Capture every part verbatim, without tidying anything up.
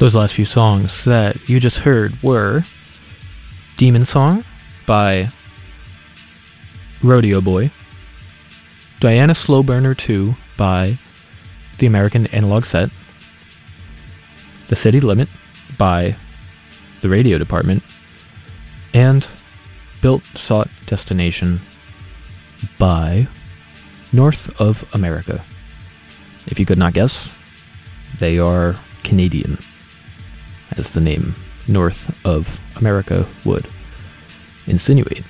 Those last few songs that you just heard were Demon Song by Rodeo Boy, Diana Slow Burner two by The American Analog Set, The City Limit by The Radio Department, and Built Sought Destination by North of America. If you could not guess, they are Canadian, as the name North of America would insinuate.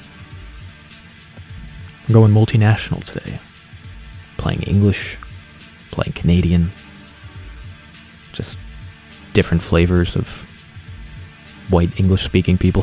I'm going multinational today. Playing English, playing Canadian, just different flavors of white English-speaking people.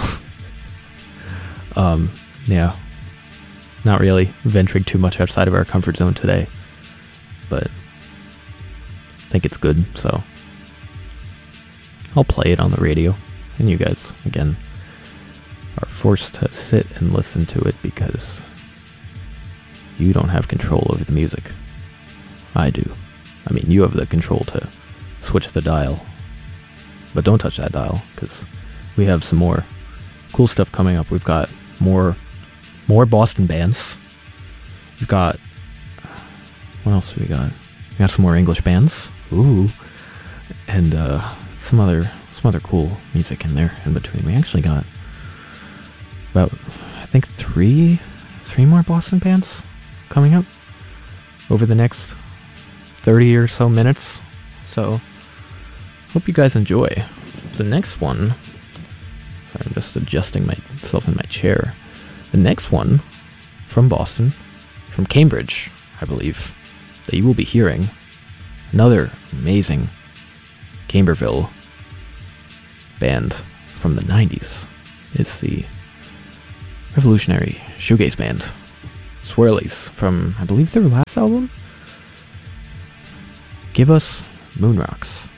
um, yeah, not really venturing too much outside of our comfort zone today, but I think it's good, so I'll play it on the radio, and you guys, again, are forced to sit and listen to it because you don't have control over the music. I do. I mean, you have the control to switch the dial, but don't touch that dial, because we have some more cool stuff coming up. We've got more, more Boston bands. We've got, what else do we got? We got some more English bands. Ooh. And, uh, some other some other cool music in there in between. We actually got about I think three three more Boston bands coming up over the next thirty or so minutes. So hope you guys enjoy. The next one, sorry, I'm just adjusting myself in my chair. The next one from Boston, from Cambridge, I believe, that you will be hearing, another amazing Camberville band from the nineties. It's the revolutionary shoegaze band Swirlies from, I believe, their last album. Give us Moon Rocks.